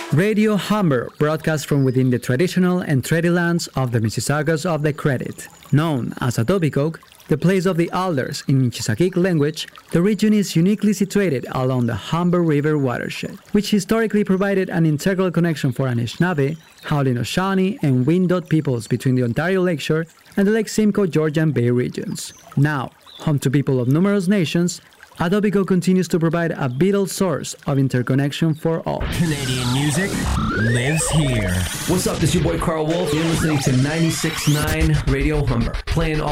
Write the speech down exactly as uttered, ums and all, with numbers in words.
Radio Humber broadcasts from within the traditional and treaty lands of the Mississaugas of the Credit. Known as Etobicoke, the place of the alders in Chisakik language, the region is uniquely situated along the Humber River watershed, which historically provided an integral connection for Anishinaabe, Haudenosaunee, and Wyandotte peoples between the Ontario Lakeshore and the Lake Simcoe Georgian Bay regions. Now, home to people of numerous nations, Etobicoke continues to provide a vital source of interconnection for all. Canadian music lives here. What's up? This is your boy Carl Wolf. You're listening to ninety-six point nine Radio Humber, playing all